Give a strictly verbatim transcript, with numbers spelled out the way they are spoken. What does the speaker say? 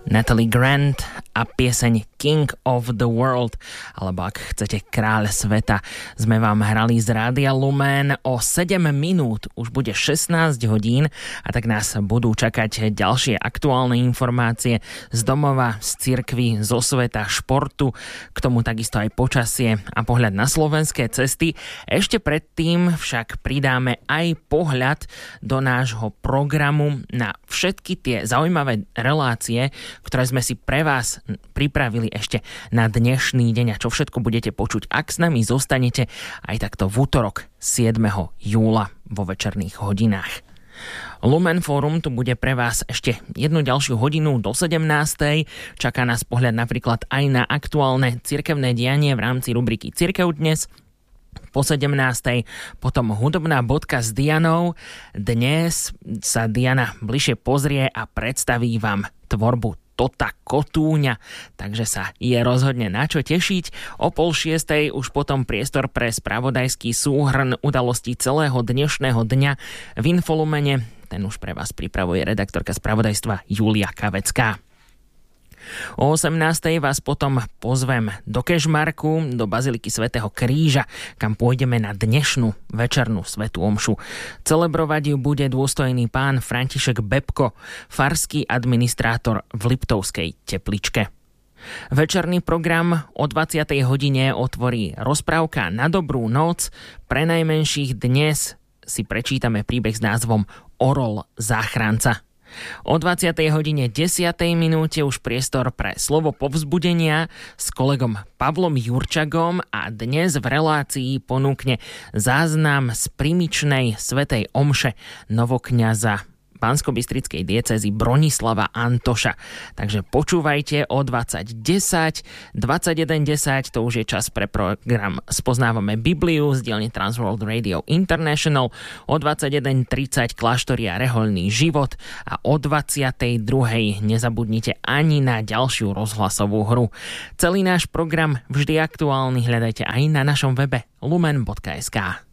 Natalie Grant a pieseň King of the World, alebo ak chcete Kráľ sveta, sme vám hrali z Rádia Lumen. O sedem minút už bude šestnásť hodín a tak nás budú čakať ďalšie aktuálne informácie z domova, z cirkvi, zo sveta, športu, k tomu takisto aj počasie a pohľad na slovenské cesty. Ešte predtým však pridáme aj pohľad do nášho programu na všetky tie zaujímavé relácie, ktoré sme si pre vás pripravili ešte na dnešný deň a čo všetko budete počuť, ak s nami zostanete aj takto v útorok siedmeho júla vo večerných hodinách. Lumen Forum tu bude pre vás ešte jednu ďalšiu hodinu do sedemnástej. Čaká nás pohľad napríklad aj na aktuálne cirkevné dianie v rámci rubriky Cirkev dnes. Po sedemnástej potom hudobná bodka s Dianou. Dnes sa Diana bližšie pozrie a predstaví vám tvorbu Tota Kotúňa, takže sa je rozhodne na čo tešiť. O pol šiestej už potom priestor pre spravodajský súhrn udalostí celého dnešného dňa v Infolumene. Ten už pre vás pripravuje redaktorka spravodajstva Julia Kavecká. O osemnástej vás potom pozvem do Kežmarku, do Baziliky svätého Kríža, kam pôjdeme na dnešnú večernú svätú omšu. Celebrovať ju bude dôstojný pán František Bebko, farský administrátor v Liptovskej Tepličke. Večerný program o dvadsiatej hodine otvorí rozprávka Na dobrú noc. Pre najmenších dnes si prečítame príbeh s názvom Orol záchranca. O dvadsiatej hodine desiatej minúte už priestor pre slovo povzbudenia s kolegom Pavlom Jurčagom a dnes v relácii ponúkne záznam z primičnej svätej omše novokňaza Banskobystrickej diecézy Bronislava Antoša. Takže počúvajte o dvadsať desať, dvadsaťjeden desať, to už je čas pre program Spoznávame Bibliu z dielne Transworld Radio International, o dvadsaťjeden tridsať Kláštory a rehoľný život a o dvadsiatej druhej nezabudnite ani na ďalšiu rozhlasovú hru. Celý náš program vždy aktuálny hľadajte aj na našom webe lumen bodka es ká.